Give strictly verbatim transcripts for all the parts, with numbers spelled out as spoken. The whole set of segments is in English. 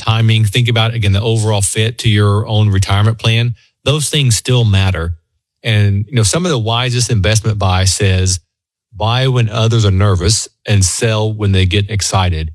timing, think about, again, the overall fit to your own retirement plan. Those things still matter. And, you know, some of the wisest investment buy says, buy when others are nervous and sell when they get excited.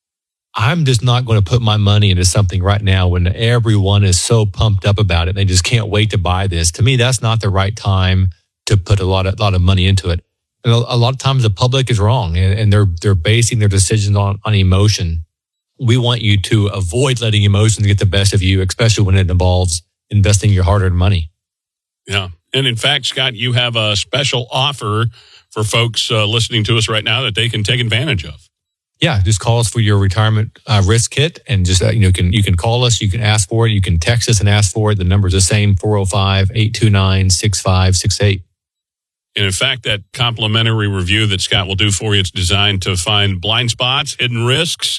I'm just not going to put my money into something right now when everyone is so pumped up about it. They just can't wait to buy this. To me, that's not the right time to put a lot of, lot of money into it. And a, a lot of times the public is wrong, and, and they're, they're basing their decisions on, on emotion. We want you to avoid letting emotions get the best of you, especially when it involves investing your hard-earned money. Yeah. And in fact, Scott, you have a special offer for folks uh, listening to us right now that they can take advantage of. Yeah, just call us for your retirement uh, risk kit, and just uh, you know, can you can call us, you can ask for it, you can text us and ask for it. The number's the same: four oh five, eight two nine, six five six eight. And in fact, that complimentary review that Scott will do for you, it's designed to find blind spots, hidden risks,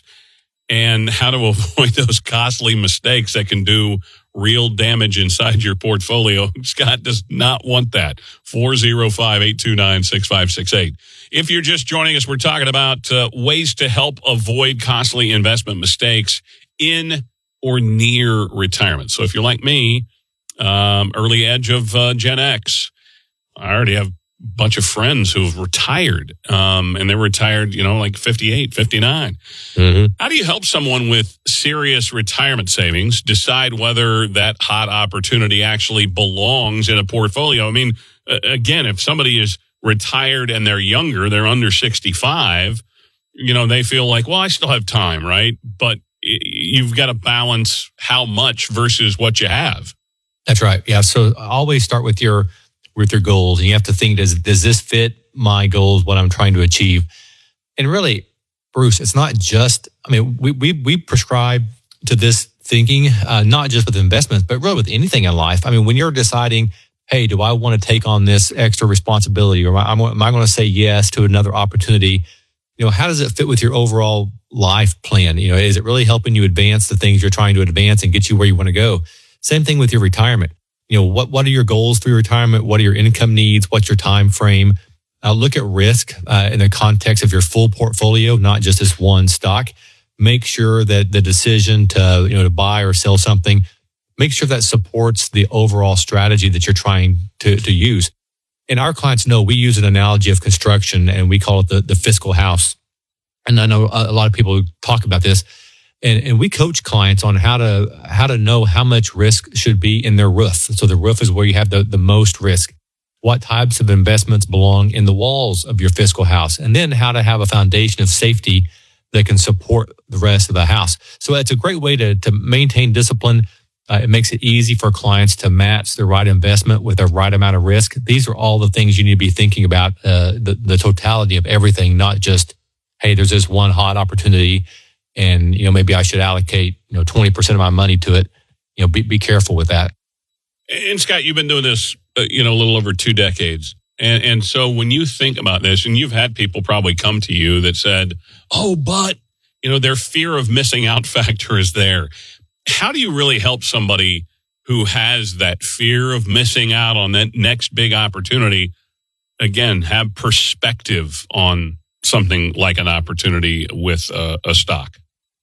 and how to avoid those costly mistakes that can do real damage inside your portfolio. Scott does not want that. four oh five, eight two nine, six five six eight. If you're just joining us, we're talking about uh, ways to help avoid costly investment mistakes in or near retirement. So if you're like me, um, early edge of uh, Gen X, I already have a bunch of friends who've retired, um, and they're retired, you know, like fifty-eight, fifty-nine. Mm-hmm. How do you help someone with serious retirement savings decide whether that hot opportunity actually belongs in a portfolio? I mean, uh, again, if somebody is retired and they're younger, they're under sixty-five, you know, they feel like, well, I still have time, right? But you've got to balance how much versus what you have. That's right. Yeah. So always start with your with your goals, and you have to think, does does this fit my goals, what I'm trying to achieve? And really, Bruce, it's not just, I mean, we we we prescribe to this thinking, uh, not just with investments, but really with anything in life. I mean, when you're deciding, hey, do I want to take on this extra responsibility, or am I, am I going to say yes to another opportunity? You know, how does it fit with your overall life plan? You know, is it really helping you advance the things you're trying to advance and get you where you want to go? Same thing with your retirement. You know, what, what are your goals for your retirement? What are your income needs? What's your time frame? Uh, look at risk uh, in the context of your full portfolio, not just this one stock. Make sure that the decision to, you know, to buy or sell something, make sure that supports the overall strategy that you're trying to, to use. And our clients know we use an analogy of construction, and we call it the, the fiscal house. And I know a lot of people talk about this. And, and we coach clients on how to how to know how much risk should be in their roof. So the roof is where you have the, the most risk. What types of investments belong in the walls of your fiscal house? And then how to have a foundation of safety that can support the rest of the house. So it's a great way to, to maintain discipline. Uh, it makes it easy for clients to match the right investment with the right amount of risk. These are all the things you need to be thinking about, uh, the, the totality of everything, not just, hey, there's this one hot opportunity, and, you know, maybe I should allocate, you know, twenty percent of my money to it. You know, be, be careful with that. And Scott, you've been doing this, uh, you know, a little over two decades. And, and so when you think about this, and you've had people probably come to you that said, oh, but, you know, their fear of missing out factor is there. How do you really help somebody who has that fear of missing out on that next big opportunity, again, have perspective on something like an opportunity with a, a stock?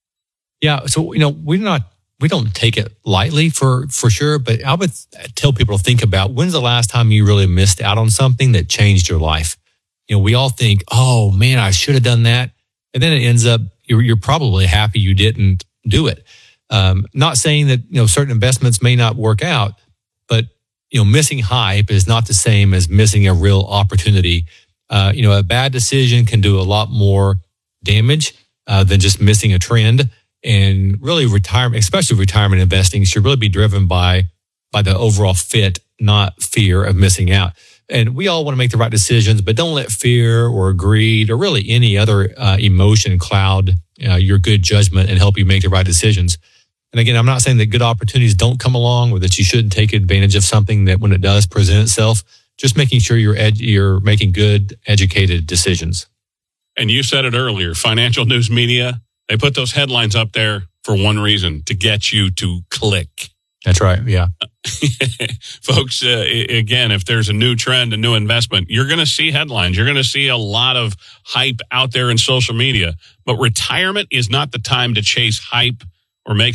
Yeah. So, you know, we're not, we don't take it lightly for, for sure, but I would tell people to think about, when's the last time you really missed out on something that changed your life? You know, we all think, oh man, I should have done that. And then it ends up, you're, you're probably happy you didn't do it. Um, not saying that, you know, certain investments may not work out, but, you know, missing hype is not the same as missing a real opportunity. Uh, you know, a bad decision can do a lot more damage uh, than just missing a trend. And really, retirement, especially retirement investing, should really be driven by by the overall fit, not fear of missing out. And we all want to make the right decisions, but don't let fear or greed or really any other uh, emotion cloud uh, your good judgment and help you make the right decisions. And again, I'm not saying that good opportunities don't come along or that you shouldn't take advantage of something that when it does present itself. Just making sure you're ed- you're making good, educated decisions. And you said it earlier, financial news media, they put those headlines up there for one reason, to get you to click. That's right, yeah. Folks, uh, again, if there's a new trend, a new investment, you're going to see headlines. You're going to see a lot of hype out there in social media. But retirement is not the time to chase hype or make